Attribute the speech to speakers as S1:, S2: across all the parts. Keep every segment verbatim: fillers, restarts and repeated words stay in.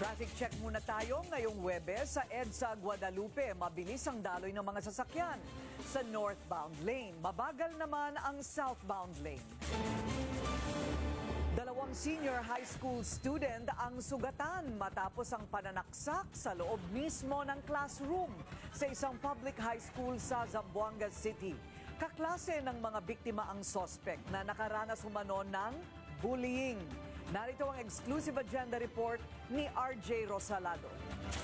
S1: Traffic check muna tayo ngayong Huwebes sa EDSA Guadalupe. Mabilis ang daloy ng mga sasakyan. Sa northbound lane, mabagal naman ang southbound lane. Dalawang senior high school student ang sugatan matapos ang pananaksak sa loob mismo ng classroom sa isang public high school sa Zamboanga City. Kaklase ng mga biktima ang suspect na nakaranas umano ng bullying. Narito ang exclusive agenda report ni R J Rosalado.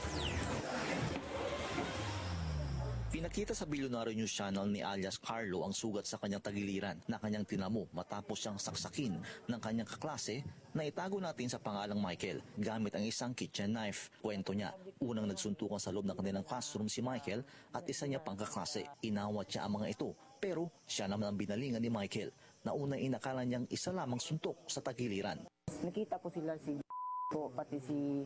S2: Pinakita sa Billionaire News Channel ni alias Carlo ang sugat sa kanyang tagiliran na kanyang tinamo matapos siyang saksakin ng kanyang kaklase na itago natin sa pangalang Michael gamit ang isang kitchen knife. Kwento niya, unang nagsuntukan sa loob ng kanilang classroom si Michael at isa niya pang kaklase. Inawat siya ang mga ito pero siya naman ang binalingan ni Michael na unang inakala niyang isa lamang suntok sa tagiliran.
S3: Nakita ko sila si po, pati si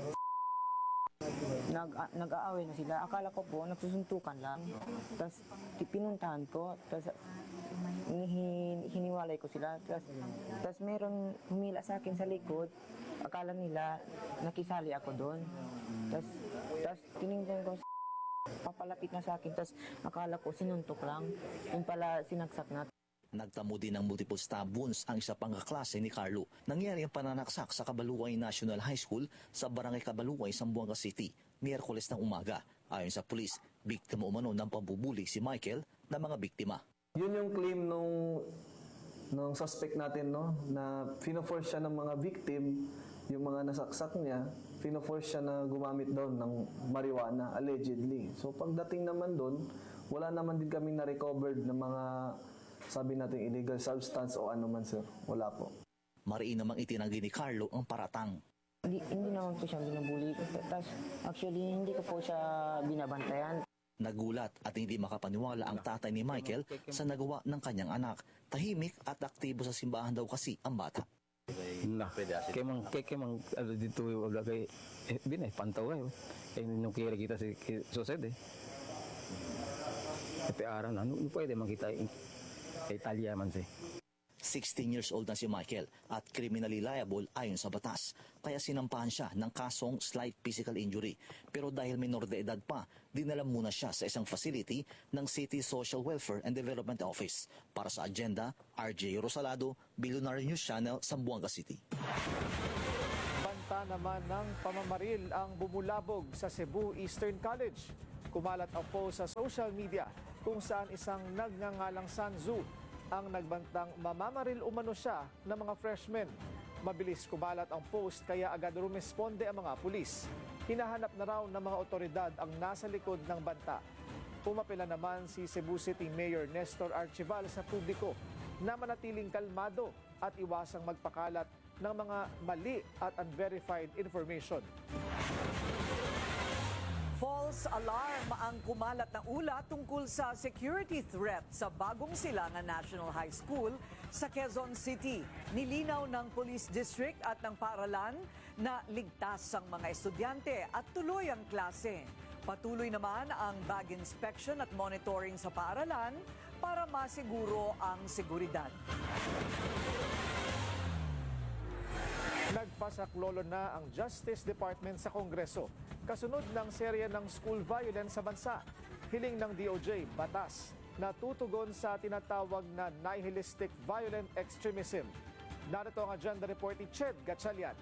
S3: nag nag-aaway na sila. Akala ko po nagsusuntukan lang. Tapos pinuntahan ko, tapos hin, hiniwalay ko sila. Tapos, tapos meron humila sa akin sa likod. Akala nila nakisali ako doon. Tapos, tapos tinignan ko papalapit na sa akin. Tapos akala ko sinuntok lang. Yung pala sinagsak na.
S2: Nagtamo din ng multiple stab wounds ang isa pang kaklase ni Carlo. Nangyari ang pananaksak sa Cabaluay National High School sa Barangay Cabaluay, Zamboanga City, Miyerkules ng umaga. Ayon sa pulis, biktima umano ng pambubuli si Michael na mga biktima.
S4: Yun yung claim nung, nung suspect natin, no? Na fino-force siya ng mga victim, yung mga nasaksak niya, fino-force siya na gumamit daw ng marijuana, allegedly. So pagdating naman doon, wala naman din kami na-recovered ng mga sabi natin illegal substance o ano man, sir. Wala po.
S2: Mariin namang itinanggi ni Carlo ang paratang.
S3: Hindi, hindi naman po siya binubuli. Tapos actually hindi ko po siya binabantayan.
S2: Nagulat at hindi makapaniwala ang tatay ni Michael sa nagawa ng kanyang anak. Tahimik at aktibo sa simbahan daw kasi ang bata.
S5: Nah, kaya mang kaya kaya mang ano dito wala kay eh, binay pantaw kayo. Eh nung kaya kita si Joseph eh. Tapi aran ano pwede makita Italia man siya.
S2: sixteen years old na si Michael at criminally liable ayon sa batas. Kaya sinampahan siya ng kasong slight physical injury. Pero dahil minor de edad pa, dinala muna siya sa isang facility ng City Social Welfare and Development Office. Para sa agenda, R J Rosalado, Billionaire News Channel, Zamboanga City.
S6: Banta naman ng pamamaril ang bumulabog sa Cebu Eastern College. Kumalat ang post sa social media kung saan isang nagngangalang Sanzu ang nagbantang mamamaril umano siya ng mga freshmen. Mabilis kumalat ang post kaya agad rumesponde ang mga pulis. Hinahanap na raw ng mga otoridad ang nasa likod ng banta. Pumapila naman si Cebu City Mayor Nestor Archival sa publiko na manatiling kalmado at iwasang magpakalat ng mga mali at unverified information.
S1: False alarm ang kumalat na ulat tungkol sa security threat sa bagong silangan National High School sa Quezon City. Nilinaw ng Police District at ng paaralan na ligtas ang mga estudyante at tuloy ang klase. Patuloy naman ang bag inspection at monitoring sa paaralan para masiguro ang seguridad.
S6: Nagpasaklolo na ang Justice Department sa Kongreso kasunod ng serye ng school violence sa bansa. Hiling ng D O J, batas na tutugon sa tinatawag na nihilistic violent extremism. Narito ang agenda report ni Ched Gatchalian.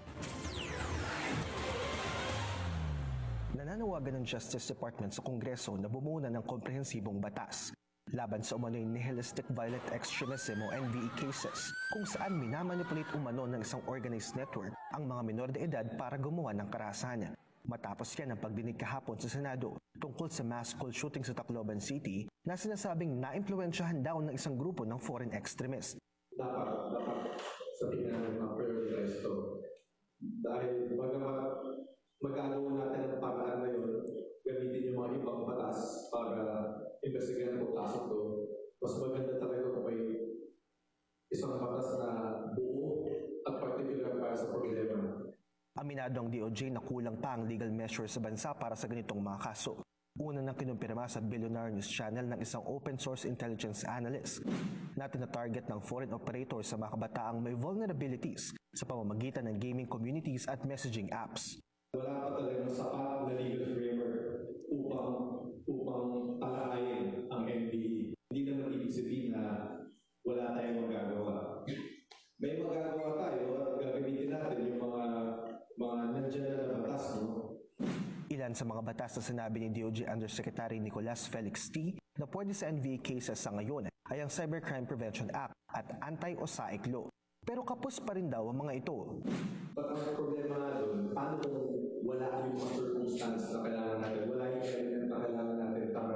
S7: Nananawagan ng Justice Department sa Kongreso na bumuo ng komprehensibong batas laban sa umano'y nihilistic violent extremism o N V E cases kung saan minamanipulate umano ng isang organized network ang mga minor de edad para gumawa ng karahasan. Matapos yan ang pagdinig kahapon sa Senado tungkol sa mass school shooting sa Tacloban City na sinasabing naimpluwensyahan daw ng isang grupo ng foreign extremist.
S8: Dapat, dapat sabihin na mga prioritize ito. Dahil bagamat magagawa natin ang paraan na yun, gamitin yung mga ibang batas para investigahan ang kaso ito, mas maganda talaga kung may isang batas na buo at particular para sa problema.
S7: Aminado ang D O J na kulang pa ang legal measures sa bansa para sa ganitong mga kaso. Una nang kinumpirma sa Billionaire News Channel ng isang open source intelligence analyst na tina-target ng foreign operators sa mga kabataang may vulnerabilities sa pamamagitan ng gaming communities at messaging apps.
S8: Wala pa talagang sapat na legal framework upang upang talakayin ang N B E. Hindi naman ibig sabihin na wala tayong magagawa. May magagawa tayo at gagamitin natin yung mga mga nandiyan na na batas, no?
S7: Ilan sa mga batas na sinabi ni D O J Undersecretary Nicolas Felix T. na pwede sa N V A cases sa ngayon ay ang Cybercrime Prevention Act at Anti-O S A I C Law. Pero kapos pa rin daw ang mga ito.
S8: Pag ang problema nga doon, paano kung wala yung mga circumstance na kailangan natin, wala yung element na kailangan natin para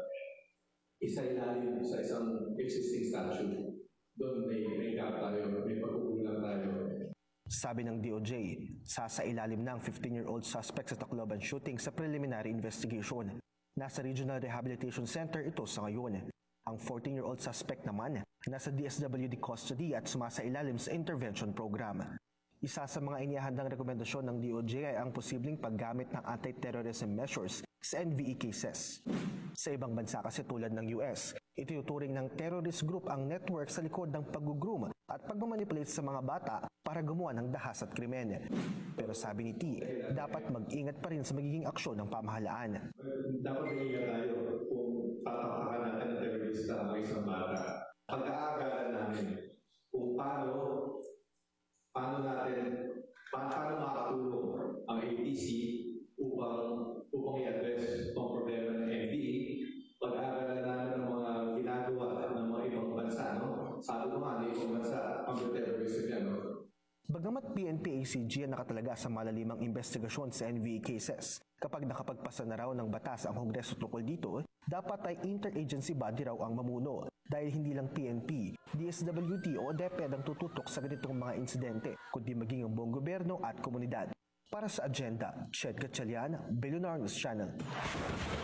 S8: isa-ilalim sa isang existing statute. Doon may, may gap tayo, may pagkukulang tayo.
S7: Sabi ng D O J, sasailalim na ang fifteen-year-old suspect sa Tacloban shooting sa preliminary investigation. Nasa Regional Rehabilitation Center ito sa ngayon. Ang fourteen-year-old suspect naman, nasa D S W D custody at sumasailalim sa intervention program. Isa sa mga inihahandang rekomendasyon ng D O J ay ang posibleng paggamit ng anti-terrorism measures sa N V E cases. Sa ibang bansa kasi tulad ng U S, itinuturing ng terrorist group ang network sa likod ng pag-groom at pagmamanipulate sa mga bata para gumawa ng dahas at krimen. Pero sabi ni T, dapat mag-ingat pa rin sa magiging aksyon ng pamahalaan.
S8: Dapat mag-ingat tayo kung tatapakan natin ang terrorista ang isang bata. Pag-aagalan namin kung paano paano natin, paano, paano makatulong ang A T C upang, upang i-address itong problema ng N V E. Pag-aagalan namin ng mga ginagawa ng mga ibang bansa, no? Sabi ko nga, ng ibang bansa, ang terrorism yan, no?
S7: Bagamat P N P A C G ang nakatalaga sa malalimang investigasyon sa N V E cases, kapag nakapagpasa na raw ng batas ang Kongreso tungkol dito, dapat ay interagency body raw ang mamuno dahil hindi lang P N P, D S W D o DepEd ang tututok sa ganitong mga insidente, kundi maging ang buong gobyerno at komunidad. Para sa Agenda, Ched Gatchalian, Billionaire News Channel.